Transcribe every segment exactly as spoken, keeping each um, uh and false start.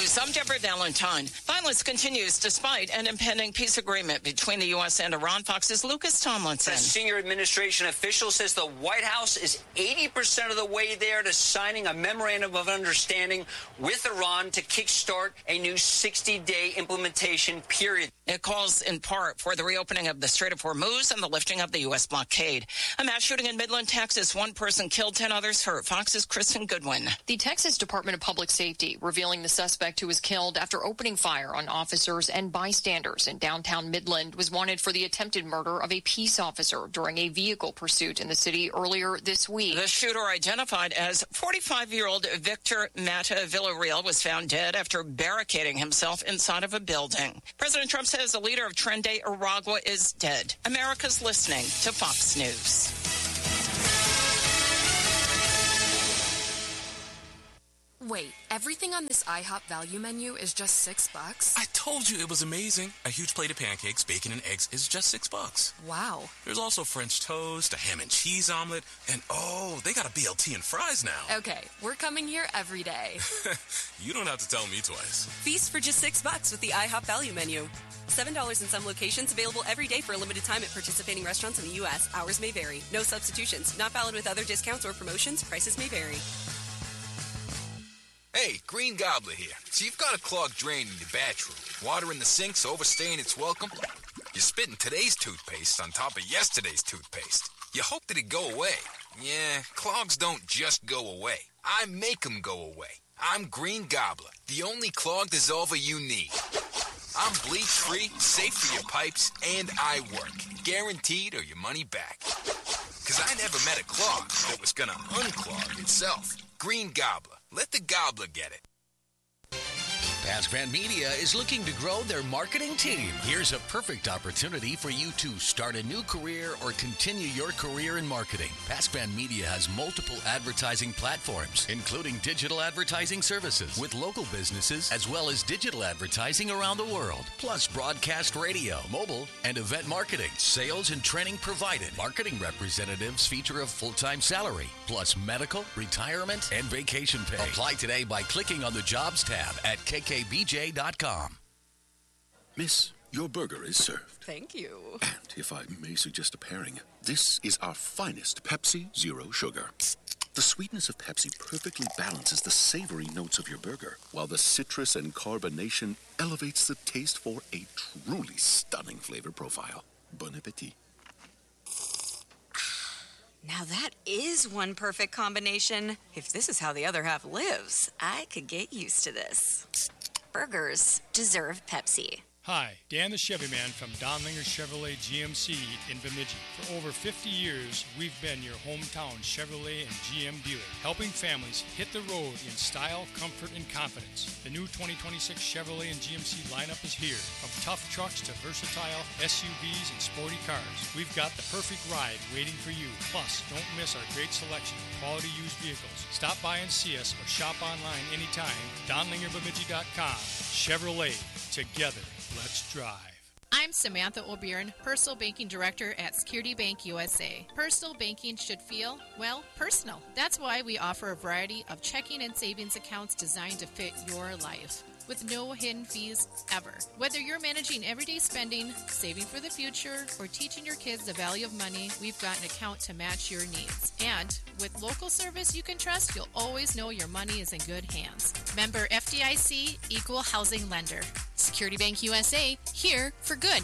news. I'm Deborah Valentine. Violence continues despite an impending peace agreement between the U S and Iran. Fox's Lucas Tomlinson. A senior administration official says the White House is eighty percent of the way there to signing a memorandum of understanding with Iran to kickstart a new sixty-day implementation period. It calls in part for the reopening of the Strait of Hormuz and the lifting of the U S blockade. A mass shooting in Midland, Texas. One person killed, ten others hurt. Fox's Kristen Goodwin. The Texas Department of Public Safety revealing the suspect who was killed after opening fire on officers and bystanders in downtown Midland was wanted for the attempted murder of a peace officer during a vehicle pursuit in the city earlier this week. The shooter, identified as forty-five-year-old Victor Mata Villarreal, was found dead after barricading himself inside of a building. President Trump says the leader of Tren de Aragua is dead. America's listening to Fox News. Wait, everything on this IHOP value menu is just six bucks? I told you it was amazing. A huge plate of pancakes, bacon, and eggs is just six bucks. Wow. There's also French toast, a ham and cheese omelet, and oh, they got a B L T and fries now. Okay, we're coming here every day. You don't have to tell me twice. Feast for just six bucks with the IHOP value menu. Seven dollars in some locations, available every day for a limited time at participating restaurants in the U S. Hours may vary. No substitutions. Not valid with other discounts or promotions. Prices may vary. Hey, Green Gobbler here. So you've got a clogged drain in your bathroom. Water in the sink's overstaying its welcome. You're spitting today's toothpaste on top of yesterday's toothpaste. You hope that it go away. Yeah, clogs don't just go away. I make them go away. I'm Green Gobbler, the only clog dissolver you need. I'm bleach-free, safe for your pipes, and I work. Guaranteed or your money back. Because I never met a clog that was gonna unclog itself. Green Gobbler. Let the gobbler get it. Pascran Media is looking to grow their marketing team. Here's a perfect opportunity for you to start a new career or continue your career in marketing. Pascran Media has multiple advertising platforms, including digital advertising services with local businesses, as well as digital advertising around the world, plus broadcast radio, mobile, and event marketing. Sales and training provided. Marketing representatives feature a full-time salary, plus medical, retirement, and vacation pay. Apply today by clicking on the Jobs tab at K K B J dot com. Miss, your burger is served. Thank you. And if I may suggest a pairing, this is our finest Pepsi Zero Sugar. The sweetness of Pepsi perfectly balances the savory notes of your burger, while the citrus and carbonation elevates the taste for a truly stunning flavor profile. Bon appetit. Now that is one perfect combination. If this is how the other half lives, I could get used to this. Burgers deserve Pepsi. Hi, Dan the Chevy Man from Donlinger Chevrolet G M C in Bemidji. For over fifty years, we've been your hometown Chevrolet and G M dealer, helping families hit the road in style, comfort, and confidence. The new twenty twenty-six Chevrolet and G M C lineup is here. From tough trucks to versatile S U Vs and sporty cars, we've got the perfect ride waiting for you. Plus, don't miss our great selection of quality used vehicles. Stop by and see us or shop online anytime. Donlinger Bemidji dot com. Chevrolet. Together. Let's drive. I'm Samantha O'Byrne, Personal Banking Director at Security Bank U S A. Personal banking should feel, well, personal. That's why we offer a variety of checking and savings accounts designed to fit your life, with no hidden fees ever. Whether you're managing everyday spending, saving for the future, or teaching your kids the value of money, we've got an account to match your needs. And with local service you can trust, you'll always know your money is in good hands. Member F D I C, Equal Housing Lender. Security Bank U S A, here for good.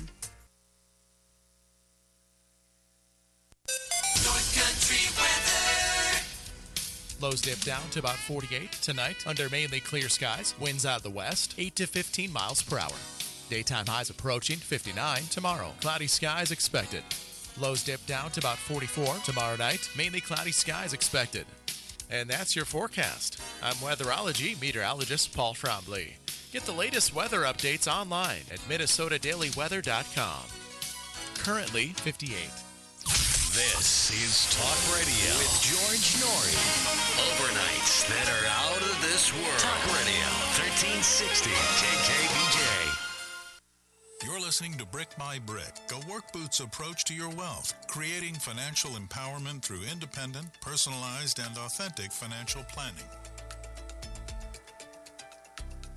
North Country weather. Lows dip down to about forty-eight tonight under mainly clear skies. Winds out of the west, eight to fifteen miles per hour. Daytime highs approaching fifty-nine tomorrow. Cloudy skies expected. Lows dip down to about forty-four tomorrow night. Mainly cloudy skies expected. And that's your forecast. I'm weatherology meteorologist Paul Trombley. Get the latest weather updates online at Minnesota Daily Weather dot com. Currently fifty-eight. This is Talk Radio with George Norrie. Overnights that are out of this world. Talk Radio, thirteen sixty K K B J. You're listening to Brick by Brick, a work boots approach to your wealth, creating financial empowerment through independent, personalized, and authentic financial planning.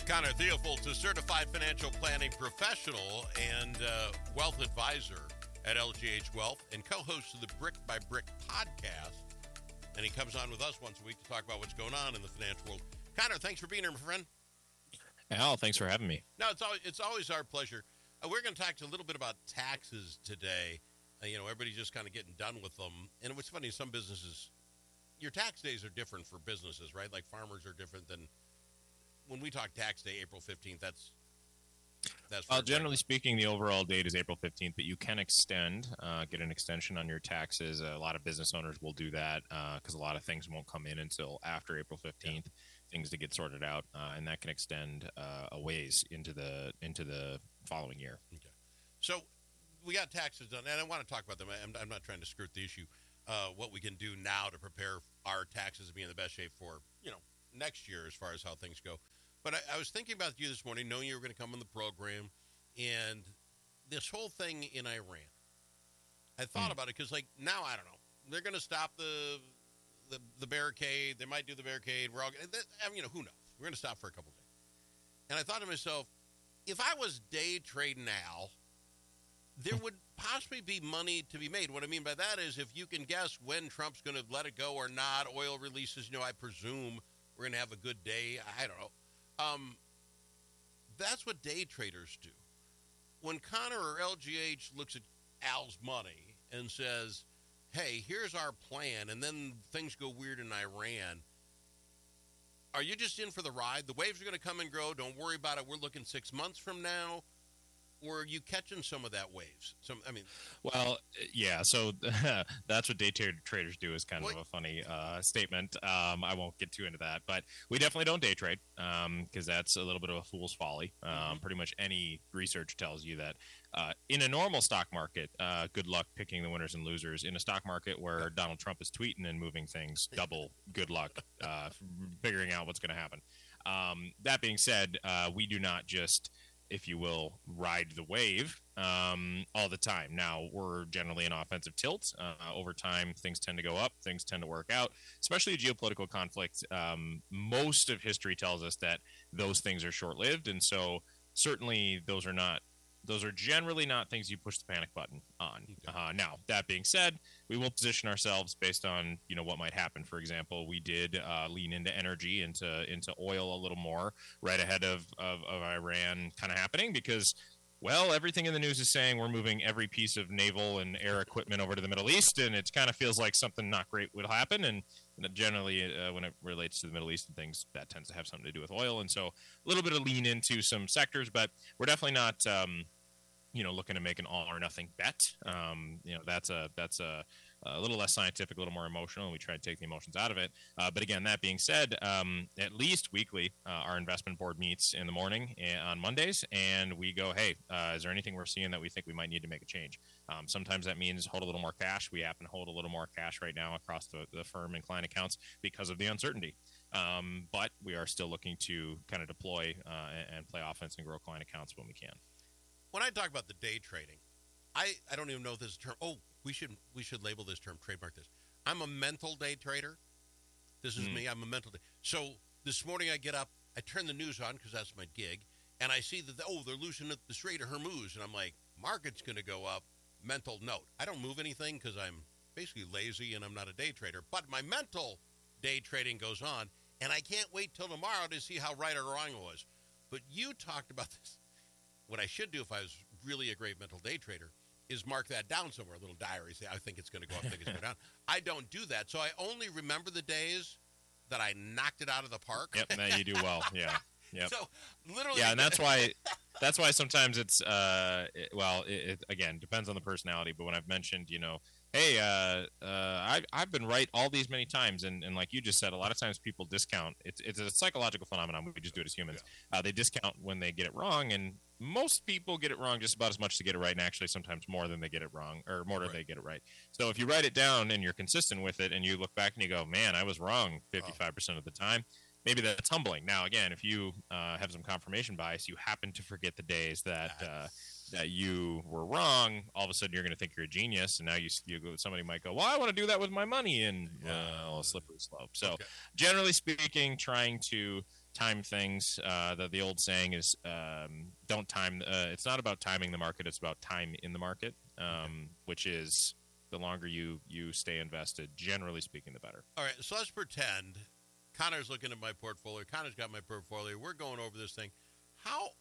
Connor Theophilus, a certified financial planning professional and uh, wealth advisor at L G H Wealth and co-host of the Brick by Brick podcast. And he comes on with us once a week to talk about what's going on in the financial world. Connor, thanks for being here, my friend. Al, thanks for having me. No, it's always, it's always our pleasure. Uh, we're going to talk a little bit about taxes today. Uh, you know, everybody's just kind of getting done with them. And what's funny, some businesses, your tax days are different for businesses, right? Like farmers are different than when we talk tax day, April fifteenth, that's that's Well, generally speaking, the overall date is April fifteenth, but you can extend, uh, get an extension on your taxes. A lot of business owners will do that because uh, a lot of things won't come in until after April fifteenth, yeah. things to get sorted out, uh, and that can extend uh, a ways into the into the following year. Okay. So we got taxes done, and I want to talk about them. I'm, I'm not trying to skirt the issue. Uh, what we can do now to prepare our taxes to be in the best shape for, you know, next year as far as how things go. But I, I was thinking about you this morning, knowing you were going to come on the program, and this whole thing in Iran. I thought mm. about it because, like, now I don't know. They're going to stop the, the the barricade. They might do the barricade. We're all, I mean, you know, who knows? We're going to stop for a couple days. And I thought to myself, if I was day trading now, there would possibly be money to be made. What I mean by that is, if you can guess when Trump's going to let it go or not, oil releases. You know, I presume we're going to have a good day. I don't know. Um, that's what day traders do. When Connor or L G H looks at Al's money and says, hey, here's our plan, and then things go weird in Iran, are you just in for the ride? The waves are going to come and grow. Don't worry about it. We're looking six months from now. Or are you catching some of that waves? Some, I mean, well, yeah. So that's what day traders do. Is kind what? of a funny uh, statement. Um, I won't get too into that, but we definitely don't day trade because um, that's a little bit of a fool's folly. Um, mm-hmm. Pretty much any research tells you that uh, in a normal stock market, uh, good luck picking the winners and losers. In a stock market where yeah. Donald Trump is tweeting and moving things, double good luck uh, figuring out what's going to happen. Um, that being said, uh, we do not just, if you will, ride the wave um, all the time. Now, we're generally in offensive tilt. Uh, over time, things tend to go up. Things tend to work out, especially geopolitical conflict. Um, most of history tells us that those things are short-lived, and so certainly those are not Those are generally not things you push the panic button on. Uh, now, that being said, we will position ourselves based on, you know, what might happen. For example, we did uh, lean into energy, into into oil a little more right ahead of, of, of Iran kind of happening because, well, everything in the news is saying we're moving every piece of naval and air equipment over to the Middle East, and it kind of feels like something not great would happen. And generally, uh, when it relates to the Middle East and things, that tends to have something to do with oil. And so a little bit of lean into some sectors, but we're definitely not, um, you know, looking to make an all or nothing bet. Um, you know, that's a that's a, a little less scientific, a little more emotional, and we try to take the emotions out of it. Uh, but again, that being said, um, at least weekly, uh, our investment board meets in the morning on Mondays, and we go, hey, uh, is there anything we're seeing that we think we might need to make a change? Um, sometimes that means hold a little more cash. We happen to hold a little more cash right now across the, the firm and client accounts because of the uncertainty. Um, but we are still looking to kind of deploy uh, and play offense and grow client accounts when we can. When I talk about the day trading, I, I don't even know if this is a term. Oh, we should we should label this term, trademark this. I'm a mental day trader. This is mm. me. I'm a mental day. So this morning I get up, I turn the news on because that's my gig, and I see that, the, oh, they're losing the Strait of Hormuz, and I'm like, market's going to go up. Mental note. I don't move anything because I'm basically lazy and I'm not a day trader, but my mental day trading goes on, and I can't wait till tomorrow to see how right or wrong I was. But you talked about this. What I should do if I was really a great mental day trader is mark that down somewhere, a little diary, say, I think it's going to go up, I think it's going to go down. I don't do that. So I only remember the days that I knocked it out of the park. Yep, that you do well, yeah. Yep. So literally. Yeah, and that's why that's why sometimes it's, uh, it, well, it, it, again, depends on the personality. But when I've mentioned, you know, hey, uh, uh, I, I've been right all these many times. And, and like you just said, a lot of times people discount. It's, it's a psychological phenomenon. We just do it as humans. Yeah. Uh, they discount when they get it wrong. And most people get it wrong just about as much to get it right, and actually sometimes more than they get it wrong, or more than right. they get it right. So if you write it down and you're consistent with it, and you look back and you go, man, I was wrong fifty-five percent of the time, maybe that's humbling. Now, again, if you uh, have some confirmation bias, you happen to forget the days that uh, that you were wrong, all of a sudden you're going to think you're a genius, and now you, you go, somebody might go, well, I want to do that with my money, and well, a slippery slope. So okay. generally speaking, trying to time things. Uh, the, the old saying is um, don't time. Uh, it's not about timing the market. It's about time in the market, um, okay. which is the longer you, you stay invested, generally speaking, the better. All right, so let's pretend Connor's looking at my portfolio. Connor's got my portfolio. We're going over this thing. How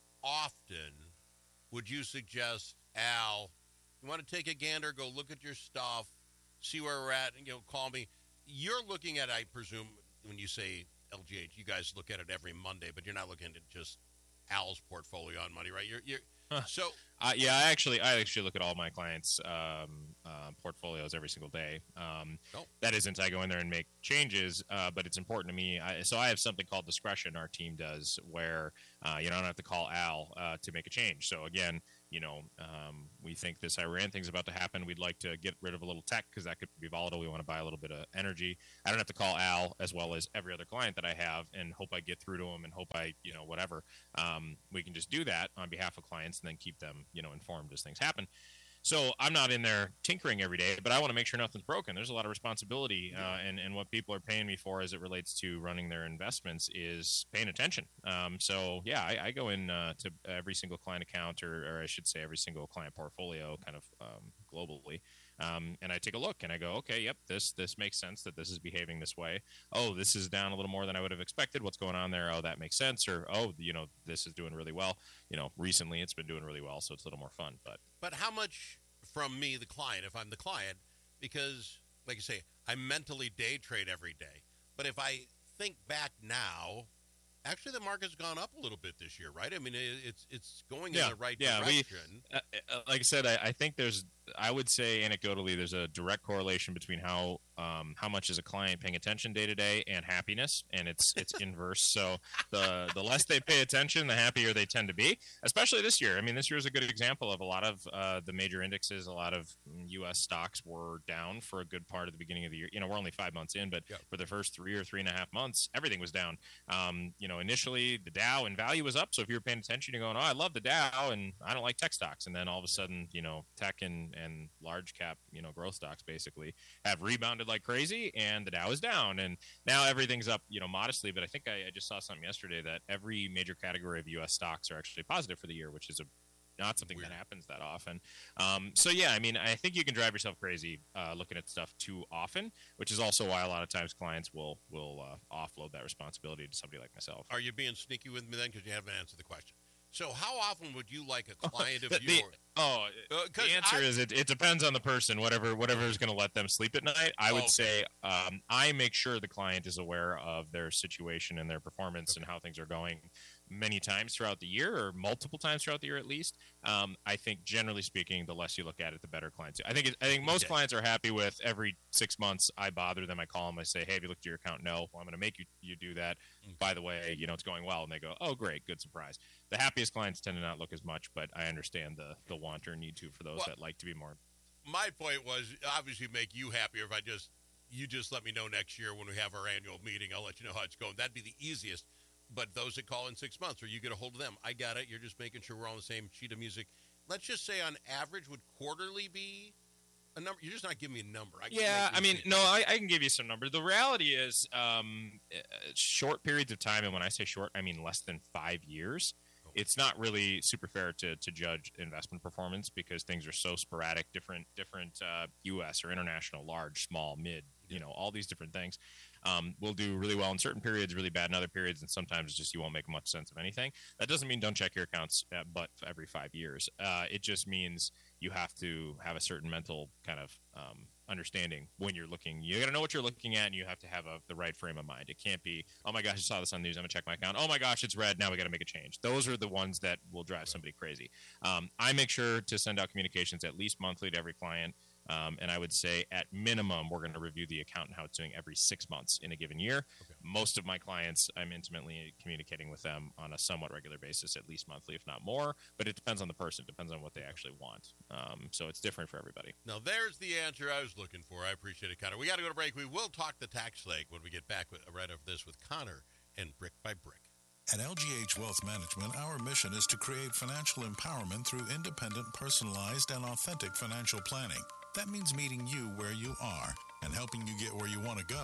often would you suggest, Al, you want to take a gander, go look at your stuff, see where we're at, and, you know, call me. You're looking at, I presume, when you say L G H, you guys look at it every Monday, but you're not looking at just Al's portfolio on Monday, right? You're, you're huh. so. Uh, yeah, I actually, I actually look at all my clients' um, uh, portfolios every single day. Um, oh. That isn't I go in there and make changes, uh, but it's important to me. I, so I have something called discretion. Our team does, where uh, you don't have to call Al uh, to make a change. So again, you know, um, we think this Iran thing's about to happen. We'd like to get rid of a little tech because that could be volatile. We want to buy a little bit of energy. I don't have to call Al as well as every other client that I have and hope I get through to him and hope I, you know, whatever. Um, we can just do that on behalf of clients and then keep them, you know, informed as things happen. So I'm not in there tinkering every day, but I want to make sure nothing's broken. There's a lot of responsibility, uh, and, and what people are paying me for as it relates to running their investments is paying attention. Um, so, yeah, I, I go in uh, to every single client account, or, or I should say every single client portfolio kind of um, globally, um, and I take a look and I go, okay, yep, this this makes sense that this is behaving this way. Oh, this is down a little more than I would have expected. What's going on there? Oh, that makes sense. Or, oh, you know, this is doing really well. You know, recently it's been doing really well, so it's a little more fun. But But how much from me, the client, if I'm the client, because, like I say, I mentally day trade every day. But if I think back now, actually the market's gone up a little bit this year, right? I mean, it, it's it's going yeah, in the right yeah, direction. We, uh, like I said, I, I think there's, I would say anecdotally, there's a direct correlation between how um, how much is a client paying attention day to day and happiness, and it's it's inverse. So the the less they pay attention, the happier they tend to be. Especially this year. I mean, this year is a good example of a lot of uh, the major indexes. A lot of U S stocks were down for a good part of the beginning of the year. You know, we're only five months in, but yep. for the first three or three and a half months, everything was down. Um, you know, initially the Dow in value was up. So if you were paying attention, you're going, oh, I love the Dow, and I don't like tech stocks. And then all of a sudden, you know, tech and and large cap, you know, growth stocks basically have rebounded like crazy, and the Dow is down, and now everything's up, you know, modestly. But I think I, I just saw something yesterday that every major category of U S stocks are actually positive for the year, which is a not something Weird. that happens that often. Um, so yeah, I mean, I think you can drive yourself crazy uh, looking at stuff too often, which is also why a lot of times clients will will uh, offload that responsibility to somebody like myself. Are you being sneaky with me then, because you haven't answered the question? So how often would you like a client of the, yours? Oh, uh, the answer I, is it, it depends on the person, whatever whatever is going to let them sleep at night. I would oh, okay. say um, I make sure the client is aware of their situation and their performance okay. and how things are going many times throughout the year, or multiple times throughout the year at least. Um, I think generally speaking, the less you look at it, the better clients. I think it, I think most okay. clients are happy with every six months. I bother them. I call them. I say, hey, have you looked at your account? No. Well, I'm going to make you you do that. Okay. By the way, you know, it's going well. And they go, oh, great. Good surprise. The happiest clients tend to not look as much, but I understand the, the want or need to for those well, that like to be more. My point was obviously make you happier if I just, you just let me know next year when we have our annual meeting. I'll let you know how it's going. That'd be the easiest. But those that call in six months, or you get a hold of them, I got it. You're just making sure we're on the same sheet of music. Let's just say on average, would quarterly be a number? You're just not giving me a number. I yeah, I mean, no, I, I can give you some numbers. The reality is um, short periods of time, and when I say short, I mean less than five years. Okay. It's not really super fair to, to judge investment performance because things are so sporadic, different, different uh, U S or international, large, small, mid, you know, all these different things. Um, we'll do really well in certain periods, really bad in other periods, and sometimes just you won't make much sense of anything. That doesn't mean don't check your accounts at, but every five years. Uh, it just means you have to have a certain mental kind of um, understanding when you're looking. You got to know what you're looking at, and you have to have a, the right frame of mind. It can't be, oh my gosh, I saw this on the news, I'm going to check my account. Oh my gosh, it's red, now we got to make a change. Those are the ones that will drive somebody crazy. Um, I make sure to send out communications at least monthly to every client. Um, and I would say at minimum, we're going to review the account and how it's doing every six months in a given year. Okay. Most of my clients, I'm intimately communicating with them on a somewhat regular basis, at least monthly, if not more. But it depends on the person. It depends on what they actually want. Um, so it's different for everybody. Now, there's the answer I was looking for. I appreciate it, Connor. We got to go to break. We will talk the tax leg when we get back with, right after this with Connor and Brick by Brick. At L G H Wealth Management, our mission is to create financial empowerment through independent, personalized, and authentic financial planning. That means meeting you where you are and helping you get where you want to go.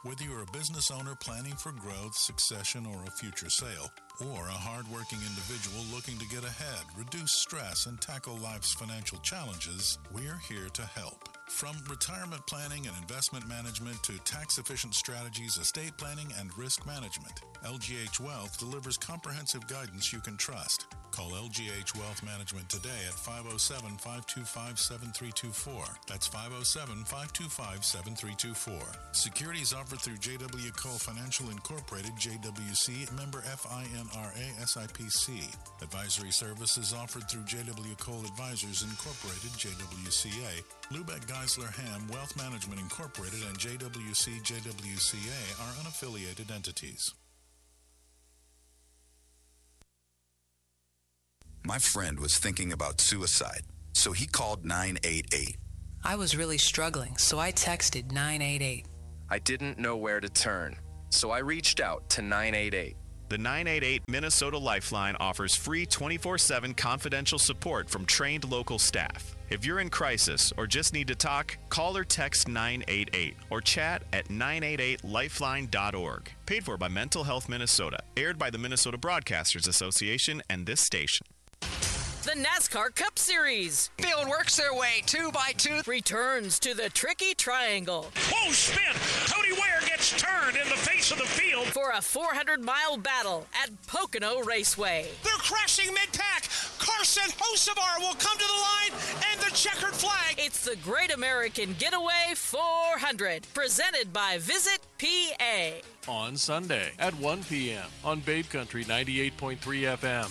Whether you're a business owner planning for growth, succession, or a future sale, or a hardworking individual looking to get ahead, reduce stress, and tackle life's financial challenges, we're here to help. From retirement planning and investment management to tax-efficient strategies, estate planning, and risk management, L G H Wealth delivers comprehensive guidance you can trust. Call L G H Wealth Management today at five oh seven, five two five, seven three two four. That's five oh seven, five two five, seven three two four. Securities offered through J W. Cole Financial Incorporated, J W C, member F I N R A, S I P C. Advisory services offered through J W. Cole Advisors Incorporated, J W C A. Lubeck Geisler Ham Wealth Management Incorporated and J W C J W C A are unaffiliated entities. My friend was thinking about suicide, so he called nine eight eight. I was really struggling, so I texted nine eight eight. I didn't know where to turn, so I reached out to nine eight eight. The nine eight eight Minnesota Lifeline offers free twenty-four seven confidential support from trained local staff. If you're in crisis or just need to talk, call or text nine eight eight or chat at nine eight eight lifeline dot org. Paid for by Mental Health Minnesota. Aired by the Minnesota Broadcasters Association and this station. The NASCAR Cup Series. Field works their way two by two. Returns to the tricky triangle. Whoa, spin! Cody Ware gets turned in the face of the field. For a four hundred mile battle at Pocono Raceway. They're crashing mid-pack. Carson Hocevar will come to the line and the checkered flag. It's the Great American Getaway four hundred. Presented by Visit P A. On Sunday at one p.m. on Babe Country ninety-eight point three F M.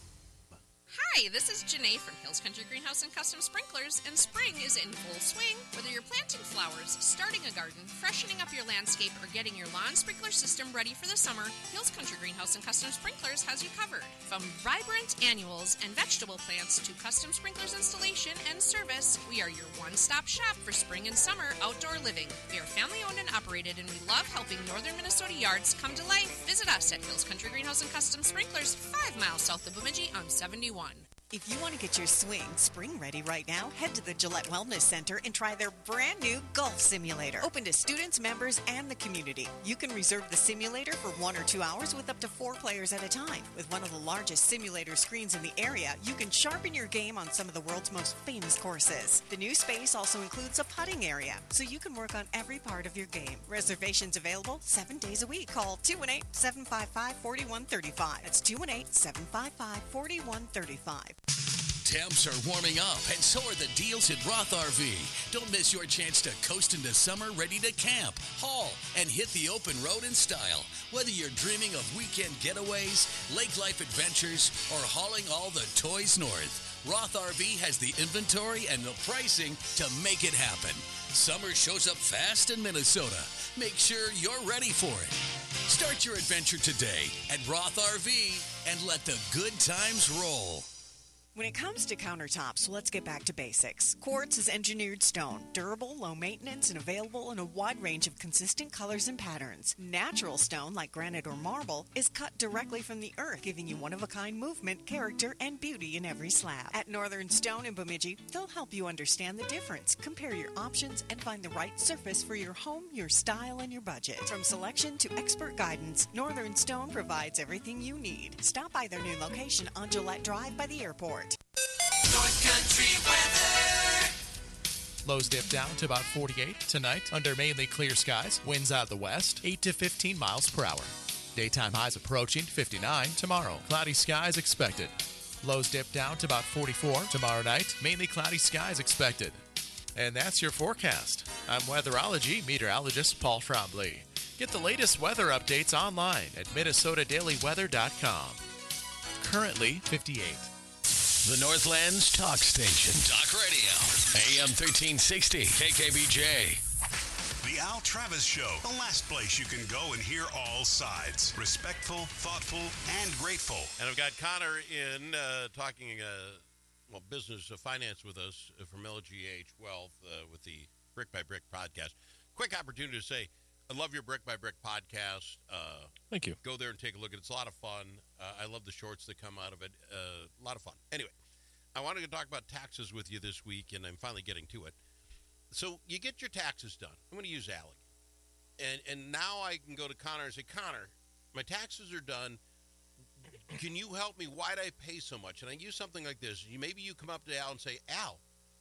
Hi, this is Janae from Hills Country Greenhouse and Custom Sprinklers, and spring is in full swing. Whether you're planting flowers, starting a garden, freshening up your landscape, or getting your lawn sprinkler system ready for the summer, Hills Country Greenhouse and Custom Sprinklers has you covered. From vibrant annuals and vegetable plants to custom sprinklers installation and service, we are your one-stop shop for spring and summer outdoor living. We are family-owned and operated, and we love helping northern Minnesota yards come to life. Visit us at Hills Country Greenhouse and Custom Sprinklers, five miles south of Bemidji on seventy-one. If you want to get your swing spring ready right now, head to the Gillette Wellness Center and try their brand new golf simulator. Open to students, members, and the community. You can reserve the simulator for one or two hours with up to four players at a time. With one of the largest simulator screens in the area, you can sharpen your game on some of the world's most famous courses. The new space also includes a putting area, so you can work on every part of your game. Reservations available seven days a week. Call two one eight, seven five five, four one three five. That's two one eight, seven five five, four one three five. Temps are warming up, and so are the deals at Roth R V. Don't miss your chance to coast into summer ready to camp, haul, and hit the open road in style. Whether you're dreaming of weekend getaways, lake life adventures, or hauling all the toys north, Roth R V has the inventory and the pricing to make it happen. Summer shows up fast in Minnesota. Make sure you're ready for it. Start your adventure today at Roth R V and let the good times roll. When it comes to countertops, let's get back to basics. Quartz is engineered stone, durable, low maintenance, and available in a wide range of consistent colors and patterns. Natural stone, like granite or marble, is cut directly from the earth, giving you one-of-a-kind movement, character, and beauty in every slab. At Northern Stone in Bemidji, they'll help you understand the difference, compare your options, and find the right surface for your home, your style, and your budget. From selection to expert guidance, Northern Stone provides everything you need. Stop by their new location on Gillette Drive by the airport. North Country weather. Lows dip down to about forty-eight tonight under mainly clear skies. Winds out of the west, eight to fifteen miles per hour. Daytime highs approaching fifty-nine tomorrow. Cloudy skies expected. Lows dip down to about forty-four tomorrow night. Mainly cloudy skies expected. And that's your forecast. I'm weatherology meteorologist Paul Trombley. Get the latest weather updates online at minnesota daily weather dot com. Currently fifty-eight. The Northland's talk station. Talk radio. A M thirteen sixty. K K B J. The Al Travis Show. The last place you can go and hear all sides. Respectful, thoughtful, and grateful. And I've got Connor in uh, talking uh, well business uh, finance with us uh, from L G H Wealth uh, with the Brick by Brick podcast. Quick opportunity to say, I love your Brick by Brick podcast. Uh, Thank you. Go there and take a look. It's a lot of fun. Uh, I love the shorts that come out of it. Uh, a lot of fun. Anyway, I wanted to talk about taxes with you this week, and I'm finally getting to it. So you get your taxes done. I'm going to use Alec. and and now I can go to Connor and say, Connor, my taxes are done. Can you help me? Why'd I pay so much? And I use something like this. You maybe you come up to Al and say, Al,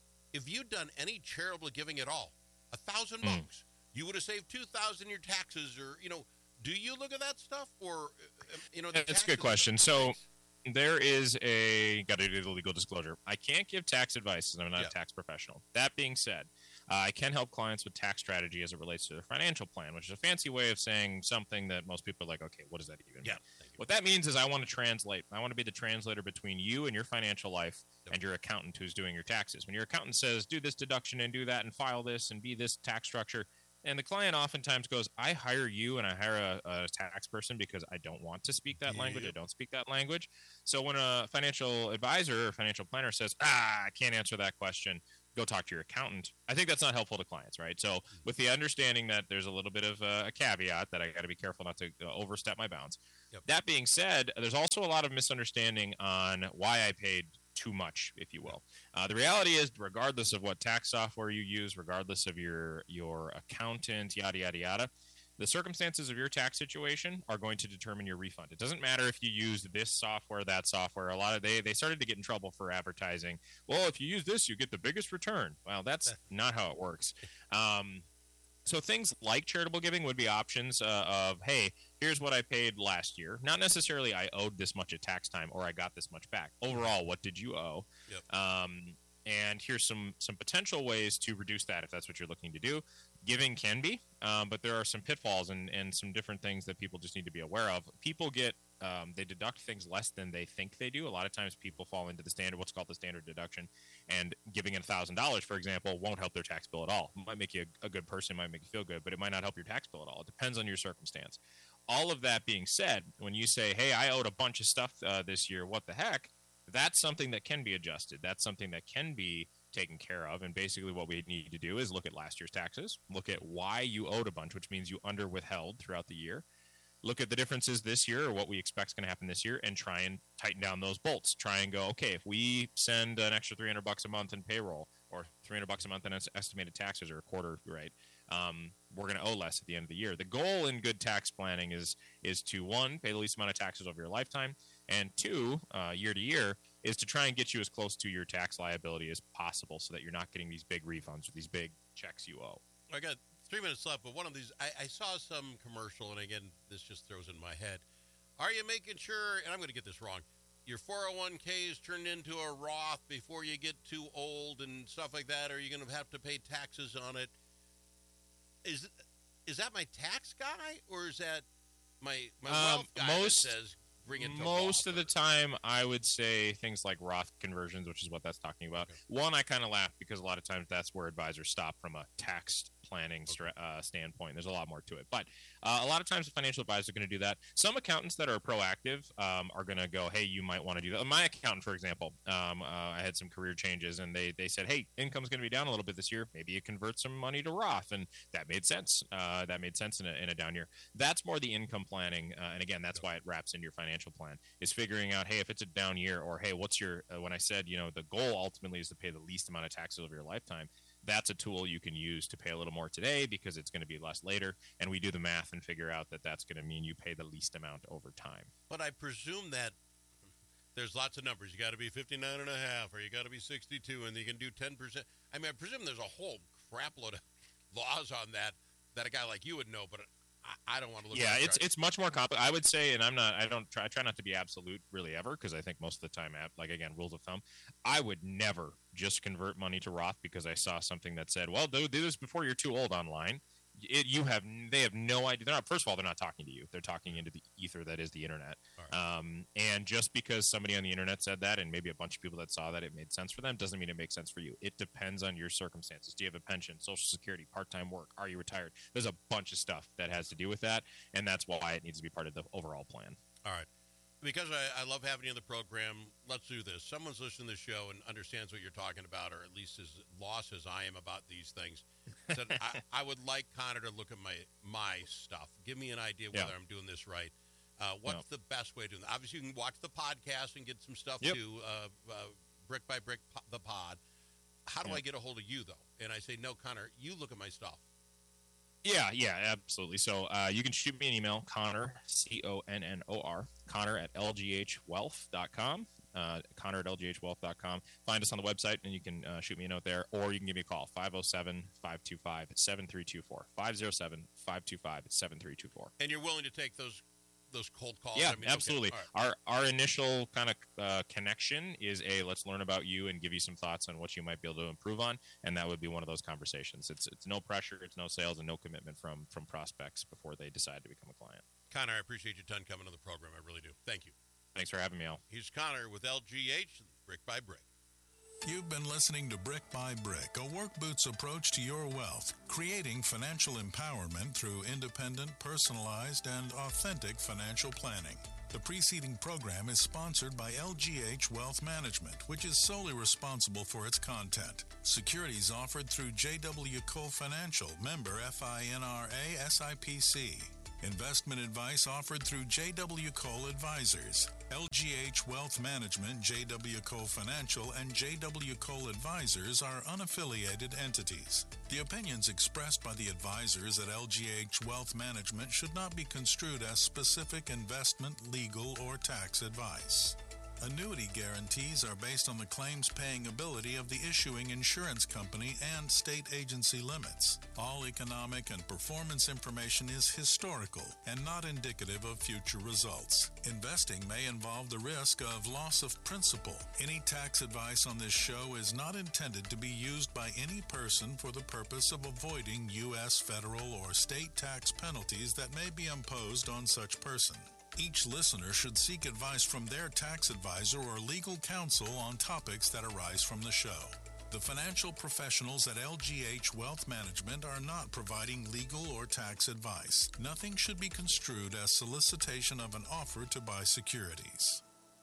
if you'd done any charitable giving at all, a thousand Mm. bucks, you would have saved two thousand in your taxes, or you know. Do you look at that stuff, or uh, you know? The That's a good question. So there is a got to do the legal disclosure. I can't give tax advice because I'm not Yeah. a tax professional. That being said, uh, I can help clients with tax strategy as it relates to their financial plan, which is a fancy way of saying something that most people are like, okay, what does that even Yeah. mean? What that means is I want to translate. I want to be the translator between you and your financial life and your accountant who's doing your taxes. When your accountant says, do this deduction and do that and file this and be this tax structure, and the client oftentimes goes, I hire you and I hire a, a tax person because I don't want to speak that language. I don't speak that language. So when a financial advisor or financial planner says, ah, I can't answer that question, go talk to your accountant. I think that's not helpful to clients, right? So with the understanding that there's a little bit of a, a caveat that I got to be careful not to uh, overstep my bounds. Yep. That being said, there's also a lot of misunderstanding on why I paid too much, if you will. Uh, the reality is, regardless of what tax software you use, regardless of your your accountant, yada, yada, yada, the circumstances of your tax situation are going to determine your refund. It doesn't matter if you use this software, that software. A lot of they, they started to get in trouble for advertising. Well, if you use this, you get the biggest return. Well, that's not how it works. Um, So things like charitable giving would be options uh, of, hey, here's what I paid last year. Not necessarily I owed this much at tax time or I got this much back. Overall, what did you owe? Yep. Um, and here's some some potential ways to reduce that if that's what you're looking to do. Giving can be, um, but there are some pitfalls and, and some different things that people just need to be aware of. People get um, they deduct things less than they think they do. A lot of times people fall into the standard, what's called the standard deduction, and giving in one thousand dollars, for example, won't help their tax bill at all. It might make you a, a good person, might make you feel good, but it might not help your tax bill at all. It depends on your circumstance. All of that being said, when you say, hey, I owed a bunch of stuff uh, this year, what the heck, that's something that can be adjusted. That's something that can be taken care of. And basically what we need to do is look at last year's taxes, look at why you owed a bunch, which means you under withheld throughout the year. Look at the differences this year or what we expect is going to happen this year and try and tighten down those bolts. Try and go, okay, if we send an extra three hundred bucks a month in payroll or three hundred bucks a month in estimated taxes or a quarter, right, um, we're going to owe less at the end of the year. The goal in good tax planning is, is to, one, pay the least amount of taxes over your lifetime, and two, uh, year to year, is to try and get you as close to your tax liability as possible so that you're not getting these big refunds or these big checks you owe. I got three minutes left, but one of these, I, I saw some commercial, and again, this just throws in my head. Are you making sure, and I'm going to get this wrong, your four oh one k is turned into a Roth before you get too old and stuff like that? Are you going to have to pay taxes on it? Is is that my tax guy, or is that my, my wealth Um, guy most- that says bring it to Most Roth? of the time, I would say things like Roth conversions, which is what that's talking about. One, I kind of laugh because a lot of times that's where advisors stop from a tax planning stra- uh, standpoint. There's a lot more to it. But uh, a lot of times the financial advisors are going to do that. Some accountants that are proactive um, are going to go, hey, you might want to do that. My accountant, for example, um, uh, I had some career changes, and they, they said, hey, income's going to be down a little bit this year. Maybe you convert some money to Roth. And that made sense. Uh, that made sense in a, in a down year. That's more the income planning. Uh, and again, that's why it wraps into your financial plan, is figuring out, hey, if it's a down year, or hey, what's your, uh, when I said, you know, the goal ultimately is to pay the least amount of taxes over your lifetime, that's a tool you can use to pay a little more today because it's going to be less later. And we do the math and figure out that that's going to mean you pay the least amount over time. But I presume that there's lots of numbers. You got to be fifty-nine and a half, or you got to be sixty-two, and you can do ten percent. I mean, I presume there's a whole crap load of laws on that that a guy like you would know, but I, I don't want to look Yeah, at it's it's much more complicated. I would say, and I'm not, I don't try, I try not to be absolute really ever, because I think most of the time, like again, rules of thumb, I would never just convert money to Roth because I saw something that said, well, do, do this before you're too old online. It, you have, they have no idea. They're not, first of all, they're not talking to you. They're talking into the ether that is the internet. Um, and just because somebody on the internet said that, and maybe a bunch of people that saw that it made sense for them, doesn't mean it makes sense for you. It depends on your circumstances. Do you have a pension, Social Security, part-time work? Are you retired? There's a bunch of stuff that has to do with that, and that's why it needs to be part of the overall plan. All right. Because I, I love having you on the program, let's do this. Someone's listening to the show and understands what you're talking about, or at least as lost as I am about these things. Said, I, I would like Connor to look at my my stuff. Give me an idea whether Yeah. I'm doing this right. Uh, what's Yeah. the best way to do it? Obviously, you can watch the podcast and get some stuff Yep. too, uh, uh, brick by brick, po- the pod. How do Yeah. I get a hold of you, though? And I say, no, Connor, you look at my stuff. Yeah, yeah, absolutely. So uh, you can shoot me an email, Connor, C O N N O R, Connor at L G H wealth dot com, uh, Connor at L G H wealth dot com. Find us on the website, and you can uh, shoot me a note there, or you can give me a call, five oh seven, five two five, seven three two four, five oh seven, five two five, seven three two four. And you're willing to take those those cold calls? Yeah, I mean, absolutely. Okay. All right. Our our initial kind of uh, connection is a let's learn about you and give you some thoughts on what you might be able to improve on, and that would be one of those conversations. It's it's no pressure, it's no sales, and no commitment from from prospects before they decide to become a client. Connor, I appreciate your ton coming on the program. I really do. Thank you. Thanks for having me, Al. He's Connor with L G H, Brick by Brick. You've been listening to Brick by Brick, a work boots approach to your wealth, creating financial empowerment through independent, personalized, and authentic financial planning. The preceding program is sponsored by L G H Wealth Management, which is solely responsible for its content. Securities offered through J W Cole Financial, member F I N R A S I P C. Investment advice offered through J W Cole Advisors. L G H Wealth Management, J W Cole Financial, and J W Cole Advisors are unaffiliated entities. The opinions expressed by the advisors at L G H Wealth Management should not be construed as specific investment, legal, or tax advice. Annuity guarantees are based on the claims-paying ability of the issuing insurance company and state agency limits. All economic and performance information is historical and not indicative of future results. Investing may involve the risk of loss of principal. Any tax advice on this show is not intended to be used by any person for the purpose of avoiding U S federal or state tax penalties that may be imposed on such person. Each listener should seek advice from their tax advisor or legal counsel on topics that arise from the show. The financial professionals at L G H Wealth Management are not providing legal or tax advice. Nothing should be construed as solicitation of an offer to buy securities.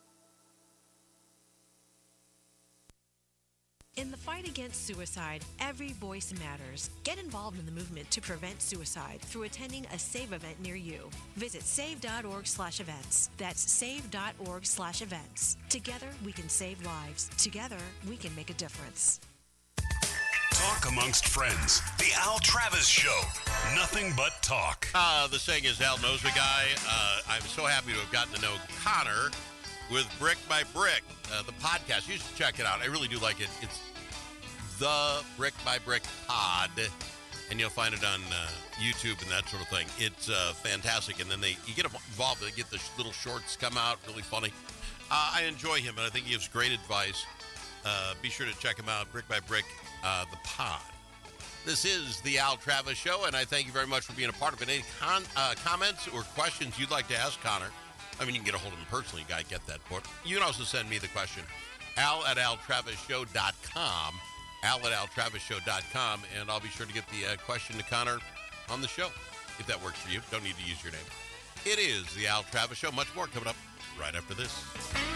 In the fight against suicide, every voice matters. Get involved in the movement to prevent suicide through attending a SAVE event near you. Visit save.org slash events. That's save.org slash events. Together, we can save lives. Together, we can make a difference. Talk amongst friends. The Al Travis Show. Nothing but talk. Uh, the saying is Al knows a guy. Uh, I'm so happy to have gotten to know Connor with Brick by Brick, uh, the podcast. You should check it out. I really do like it. It's the Brick by Brick pod, and you'll find it on uh, YouTube and that sort of thing. It's uh, fantastic. And then they you get involved. They get the little shorts come out, really funny. Uh, I enjoy him, and I think he gives great advice. Uh, be sure to check him out, Brick by Brick, uh, the pod. This is the Al Travis Show, and I thank you very much for being a part of it. Any con- uh, comments or questions you'd like to ask Connor? I mean, you can get a hold of him personally. You got to get that. But you can also send me the question. Al at al travis show dot com. Al at al travis show dot com. And I'll be sure to get the uh, question to Connor on the show, if that works for you. Don't need to use your name. It is the Al Travis Show. Much more coming up right after this.